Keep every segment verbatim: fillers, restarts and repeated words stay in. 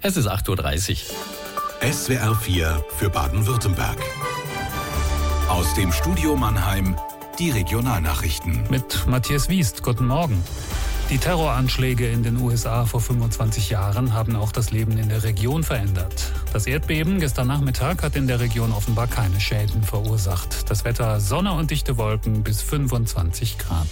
Es ist acht Uhr dreißig. S W R vier für Baden-Württemberg. Aus dem Studio Mannheim die Regionalnachrichten. Mit Matthias Wiest, guten Morgen. Die Terroranschläge in den U S A vor fünfundzwanzig Jahren haben auch das Leben in der Region verändert. Das Erdbeben gestern Nachmittag hat in der Region offenbar keine Schäden verursacht. Das Wetter Sonne und dichte Wolken bis fünfundzwanzig Grad.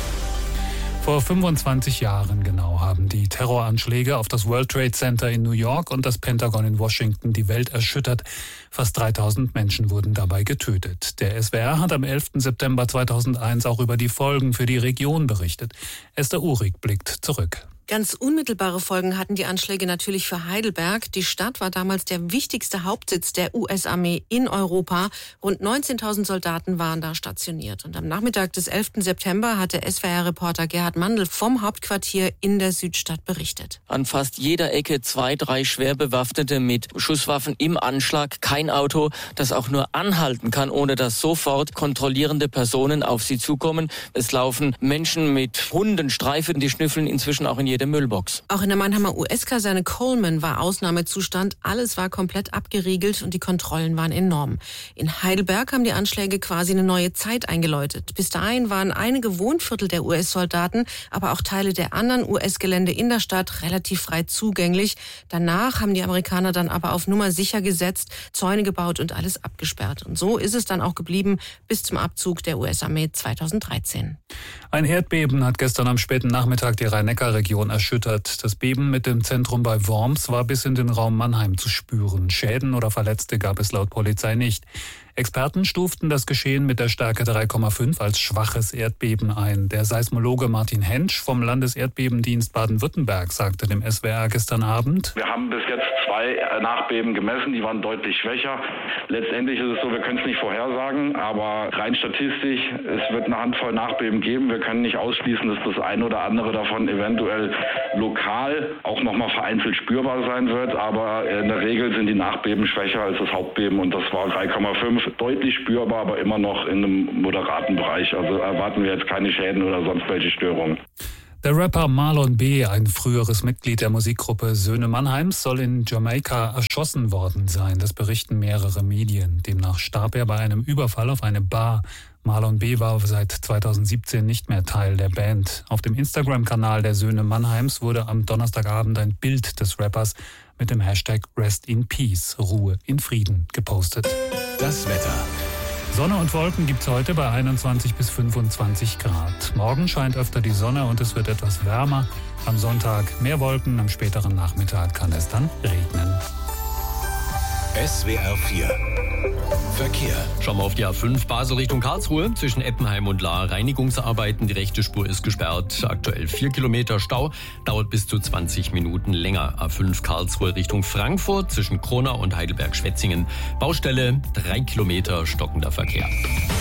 Vor fünfundzwanzig Jahren genau haben die Terroranschläge auf das World Trade Center in New York und das Pentagon in Washington die Welt erschüttert. Fast dreitausend Menschen wurden dabei getötet. Der S W R hat am elften September zweitausendeins auch über die Folgen für die Region berichtet. Esther Uhrig blickt zurück. Ganz unmittelbare Folgen hatten die Anschläge natürlich für Heidelberg. Die Stadt war damals der wichtigste Hauptsitz der U S-Armee in Europa. Rund neunzehntausend Soldaten waren da stationiert. Und am Nachmittag des elften September hatte S W R-Reporter Gerhard Mandl vom Hauptquartier in der Südstadt berichtet. An fast jeder Ecke zwei, drei Schwerbewaffnete mit Schusswaffen im Anschlag. Kein Auto, das auch nur anhalten kann, ohne dass sofort kontrollierende Personen auf sie zukommen. Es laufen Menschen mit Hunden, Streifen, die schnüffeln inzwischen auch in jedem der Müllbox. Auch in der Mannheimer U S-Kaserne Coleman war Ausnahmezustand. Alles war komplett abgeriegelt und die Kontrollen waren enorm. In Heidelberg haben die Anschläge quasi eine neue Zeit eingeläutet. Bis dahin waren einige Wohnviertel der U S-Soldaten, aber auch Teile der anderen U S-Gelände in der Stadt relativ frei zugänglich. Danach haben die Amerikaner dann aber auf Nummer sicher gesetzt, Zäune gebaut und alles abgesperrt. Und so ist es dann auch geblieben bis zum Abzug der U S-Armee zweitausenddreizehn. Ein Erdbeben hat gestern am späten Nachmittag die Rhein-Neckar-Region erschüttert. Das Beben mit dem Zentrum bei Worms war bis in den Raum Mannheim zu spüren. Schäden oder Verletzte gab es laut Polizei nicht. Experten stuften das Geschehen mit der Stärke drei Komma fünf als schwaches Erdbeben ein. Der Seismologe Martin Hentsch vom Landeserdbebendienst Baden-Württemberg sagte dem S W R gestern Abend: Wir haben bis jetzt zwei Nachbeben gemessen, die waren deutlich schwächer. Letztendlich ist es so, wir können es nicht vorhersagen, aber rein statistisch, es wird eine Handvoll Nachbeben geben. Wir können nicht ausschließen, dass das eine oder andere davon eventuell lokal auch nochmal vereinzelt spürbar sein wird, aber in der Regel sind die Nachbeben schwächer als das Hauptbeben und das war drei Komma fünf. Deutlich spürbar, aber immer noch in einem moderaten Bereich. Also erwarten wir jetzt keine Schäden oder sonst welche Störungen. Der Rapper Marlon B., ein früheres Mitglied der Musikgruppe Söhne Mannheims, soll in Jamaika erschossen worden sein. Das berichten mehrere Medien. Demnach starb er bei einem Überfall auf eine Bar. Marlon B. war seit zweitausendsiebzehn nicht mehr Teil der Band. Auf dem Instagram-Kanal der Söhne Mannheims wurde am Donnerstagabend ein Bild des Rappers mit dem Hashtag Rest in Peace, Ruhe in Frieden, gepostet. Das Wetter. Sonne und Wolken gibt's heute bei einundzwanzig bis fünfundzwanzig Grad. Morgen scheint öfter die Sonne und es wird etwas wärmer. Am Sonntag mehr Wolken, am späteren Nachmittag kann es dann regnen. S W R vier Verkehr. Schauen wir auf die A fünf Basel Richtung Karlsruhe. Zwischen Eppenheim und Lahr Reinigungsarbeiten. Die rechte Spur ist gesperrt. Aktuell vier Kilometer Stau. Dauert bis zu zwanzig Minuten länger. A fünf Karlsruhe Richtung Frankfurt. Zwischen Kronau und Heidelberg-Schwetzingen. Baustelle drei Kilometer stockender Verkehr.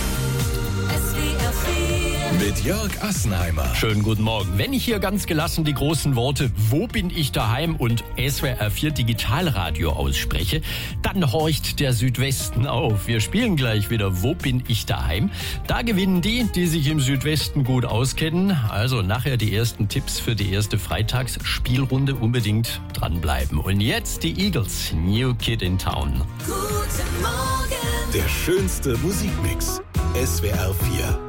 Mit Jörg Assenheimer. Schönen guten Morgen. Wenn ich hier ganz gelassen die großen Worte "Wo bin ich daheim" und S W R vier Digitalradio ausspreche, dann horcht der Südwesten auf. Wir spielen gleich wieder "Wo bin ich daheim?". Da gewinnen die, die sich im Südwesten gut auskennen. Also nachher die ersten Tipps für die erste Freitagsspielrunde. Unbedingt dranbleiben. Und jetzt die Eagles, New Kid in Town. Guten Morgen. Der schönste Musikmix. S W R vier.